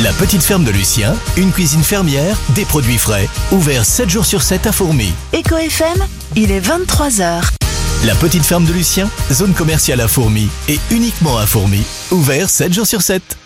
La petite ferme de Lucien, une cuisine fermière, des produits frais, ouvert 7 jours sur 7 à Fourmies. Éco FM, il est 23h. La petite ferme de Lucien, zone commerciale à Fourmies et uniquement à Fourmies, ouvert 7 jours sur 7.